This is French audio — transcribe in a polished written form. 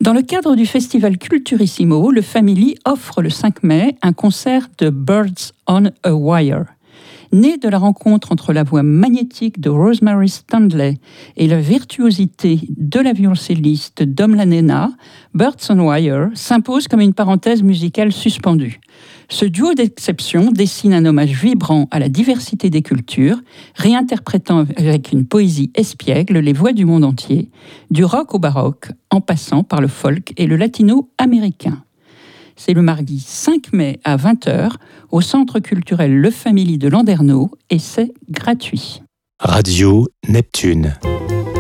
Dans le cadre du festival Culturissimo, le Family offre le 5 mai un concert de Birds on a Wire. Né de la rencontre entre la voix magnétique de Rosemary Stanley et la virtuosité de la violoncelliste Dom Lanena, Birds on Wire s'impose comme une parenthèse musicale suspendue. Ce duo d'exception dessine un hommage vibrant à la diversité des cultures, réinterprétant avec une poésie espiègle les voix du monde entier, du rock au baroque, en passant par le folk et le latino-américain. C'est le mardi 5 mai à 20h au Centre culturel Le Family de Landerneau et c'est gratuit. Radio Neptune.